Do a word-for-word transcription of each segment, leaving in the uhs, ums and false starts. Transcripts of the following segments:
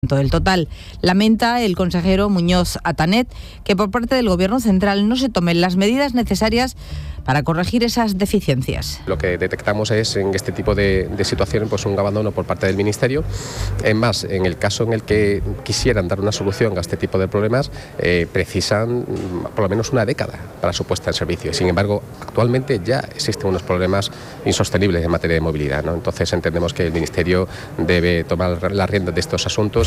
del total. Lamenta el consejero Muñoz Atanet que por parte del Gobierno central no se tomen las medidas necesarias para corregir esas deficiencias. Lo que detectamos es en este tipo de, de situaciones pues un abandono por parte del Ministerio. Es más, en el caso en el que quisieran dar una solución a este tipo de problemas, eh, precisan por lo menos una década para su puesta en servicio. Sin embargo, actualmente ya existen unos problemas insostenibles en materia de movilidad, ¿no? Entonces entendemos que el Ministerio debe tomar las riendas de estos asuntos.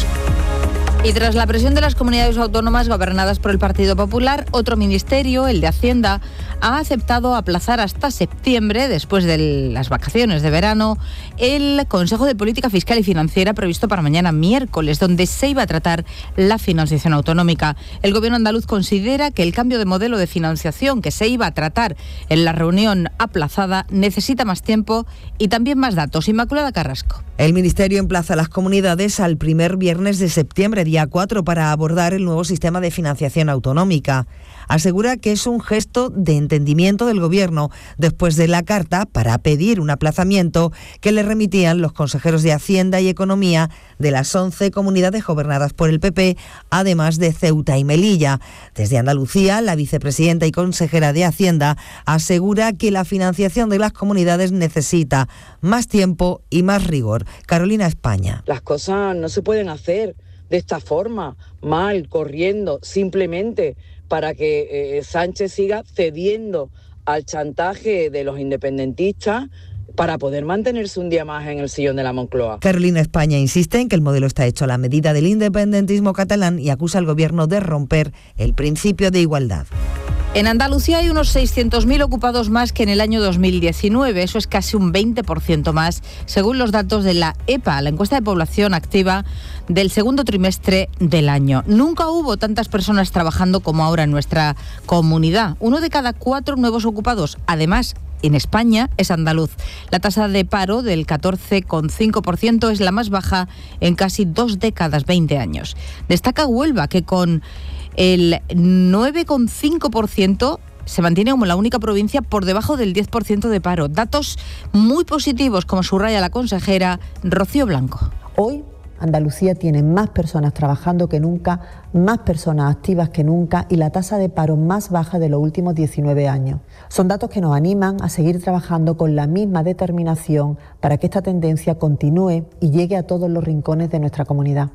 Y tras la presión de las comunidades autónomas gobernadas por el Partido Popular, otro ministerio, el de Hacienda, ha aceptado aplazar hasta septiembre, después de las vacaciones de verano, el Consejo de Política Fiscal y Financiera previsto para mañana miércoles, donde se iba a tratar la financiación autonómica. El Gobierno andaluz considera que el cambio de modelo de financiación que se iba a tratar en la reunión aplazada necesita más tiempo y también más datos. Inmaculada Carrasco. El Ministerio emplaza a las comunidades al primer viernes de septiembre, día cuatro, para abordar el nuevo sistema de financiación autonómica. Asegura que es un gesto de entendimiento del Gobierno después de la carta para pedir un aplazamiento que le remitían los consejeros de Hacienda y Economía de las once comunidades gobernadas por el P P, además de Ceuta y Melilla. Desde Andalucía, la vicepresidenta y consejera de Hacienda asegura que la financiación de las comunidades necesita más tiempo y más rigor. Carolina España. Las cosas no se pueden hacer de esta forma, mal, corriendo, simplemente para que eh, Sánchez siga cediendo al chantaje de los independentistas para poder mantenerse un día más en el sillón de la Moncloa. Carolina España insiste en que el modelo está hecho a la medida del independentismo catalán y acusa al Gobierno de romper el principio de igualdad. En Andalucía hay unos seiscientos mil ocupados más que en el año dos mil diecinueve. Eso es casi un veinte por ciento más, según los datos de la E P A, la encuesta de población activa del segundo trimestre del año. Nunca hubo tantas personas trabajando como ahora en nuestra comunidad. Uno de cada cuatro nuevos ocupados, además, en España, es andaluz. La tasa de paro del catorce coma cinco por ciento es la más baja en casi dos décadas, veinte años. Destaca Huelva, que con el nueve coma cinco por ciento se mantiene como la única provincia por debajo del diez por ciento de paro. Datos muy positivos, como subraya la consejera Rocío Blanco. Hoy Andalucía tiene más personas trabajando que nunca, más personas activas que nunca y la tasa de paro más baja de los últimos diecinueve años. Son datos que nos animan a seguir trabajando con la misma determinación para que esta tendencia continúe y llegue a todos los rincones de nuestra comunidad.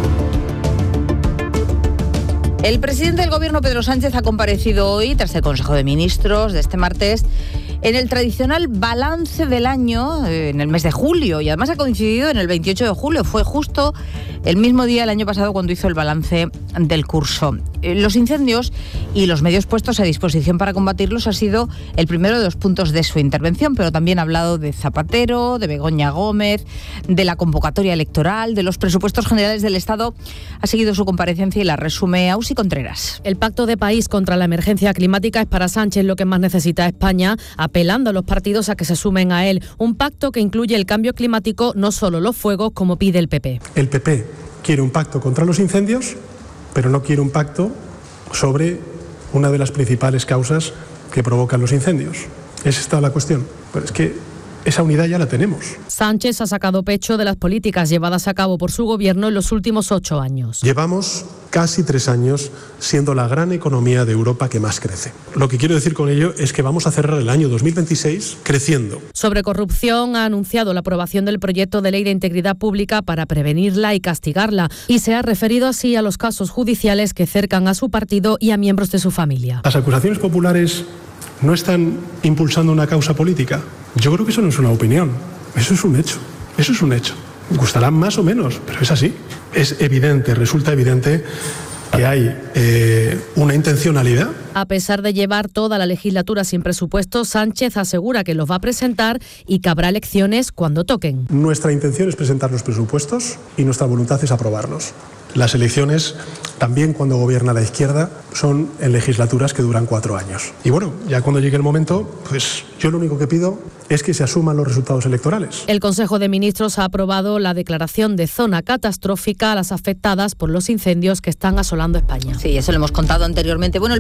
El presidente del Gobierno, Pedro Sánchez, ha comparecido hoy, tras el Consejo de Ministros de este martes, en el tradicional balance del año, en el mes de julio, y además ha coincidido en el veintiocho de julio. Fue justo el mismo día el año pasado cuando hizo el balance del curso. Los incendios y los medios puestos a disposición para combatirlos ha sido el primero de los puntos de su intervención, pero también ha hablado de Zapatero, de Begoña Gómez, de la convocatoria electoral, de los presupuestos generales del Estado. Ha seguido su comparecencia y la resume Ausi Contreras. El pacto de país contra la emergencia climática es para Sánchez lo que más necesita España, apelando a los partidos a que se sumen a él. Un pacto que incluye el cambio climático, no solo los fuegos, como pide el P P. El P P quiere un pacto contra los incendios, pero no quiere un pacto sobre una de las principales causas que provocan los incendios. ¿Es esta la cuestión? Pero es que esa unidad ya la tenemos. Sánchez ha sacado pecho de las políticas llevadas a cabo por su gobierno en los últimos ocho años. Llevamos casi tres años siendo la gran economía de Europa que más crece. Lo que quiero decir con ello es que vamos a cerrar el año dos mil veintiséis creciendo. Sobre corrupción, ha anunciado la aprobación del proyecto de ley de integridad pública para prevenirla y castigarla, y se ha referido así a los casos judiciales que cercan a su partido y a miembros de su familia. Las acusaciones populares no están impulsando una causa política. Yo creo que eso no es una opinión, eso es un hecho, eso es un hecho. Gustará más o menos, pero es así. Es evidente, resulta evidente que hay eh, una intencionalidad. A pesar de llevar toda la legislatura sin presupuesto, Sánchez asegura que los va a presentar y que habrá elecciones cuando toquen. Nuestra intención es presentar los presupuestos y nuestra voluntad es aprobarlos. Las elecciones, también cuando gobierna la izquierda, son en legislaturas que duran cuatro años. Y bueno, ya cuando llegue el momento, pues yo lo único que pido es que se asuman los resultados electorales. El Consejo de Ministros ha aprobado la declaración de zona catastrófica a las afectadas por los incendios que están asolando España. Sí, eso lo hemos contado anteriormente. Bueno, el Partido Popular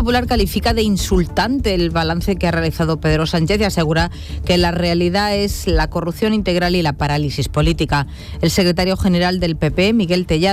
Popular califica de insultante el balance que ha realizado Pedro Sánchez y asegura que la realidad es la corrupción integral y la parálisis política. El secretario general del P P, Miguel Tellado,